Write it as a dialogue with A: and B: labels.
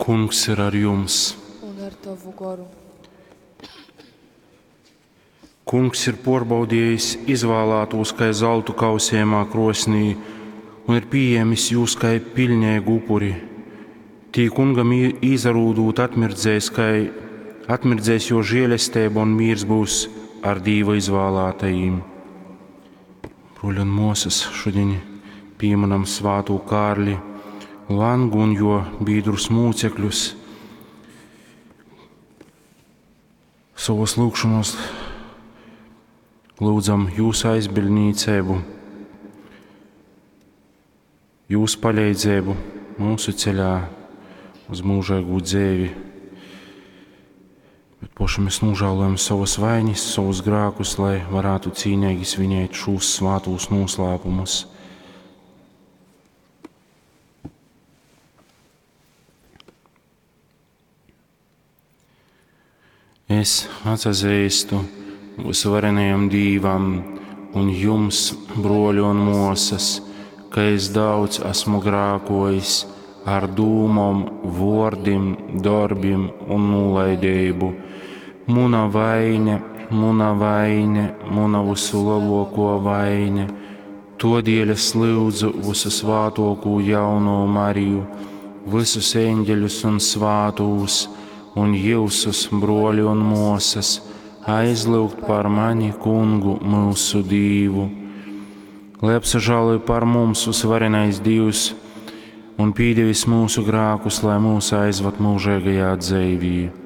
A: Kungs ir ar jums.
B: Un ar tavu garu.
A: Kungs ir porbaudījis izvēlētos kai zeltu kausējumā krosnī un ir pieņēmis jūs kai piļņēgu upuri. Tī kungam izarūdūt atmirdzēs, jo žēlestība un mīrs būs ar Dieva izvēlētajiem. Broļi un mūsas šodien pieminam svāto Kārli Langu un jo biedrus mūcekļus. Savos lūgšanos lūdzam jūsu aizbildniecību, jūsu palīdzību mūsu ceļā uz mūžīgu dzīvi. Bet poši mēs nožēlojam savas vainas, savus grēkus, lai varētu cīnīgi svinēt šos svātos noslēpumus. Es atzīstu visvarenajam Dīvam un jums, broļi un mūsas, ka es daudz esmu grēkojis ar dūmom, vārdiem, darbiem un nolaidību. Muna vaine, muna visu lielāko vaine. Todēļ es lūdzu visu svātāko jauno Mariju, visus eņģeļus un svātos, un jūsus, broļi un mūsas, aizlūgt par mani Kungu mūsu Dievu. Lai apsažāloj par mums visvarenais Dievs un pīdevis mūsu grēkus, lai mūs aizvad mūžīgajā dzīvī.